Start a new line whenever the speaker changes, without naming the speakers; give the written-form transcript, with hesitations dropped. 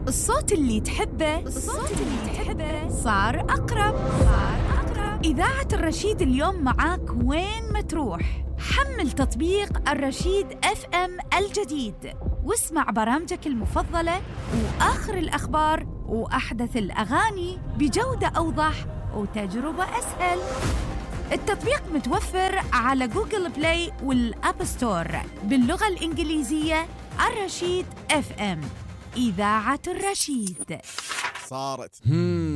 الصوت اللي تحبه صار أقرب. إذاعة الرشيد اليوم معاك وين ما تروح. حمل تطبيق الرشيد FM الجديد واسمع برامجك المفضلة وآخر الأخبار وأحدث الأغاني بجودة أوضح وتجربة أسهل. التطبيق متوفر على جوجل بلاي والأب ستور باللغة الإنجليزية. الرشيد FM، إذاعة الرشيد.
صارت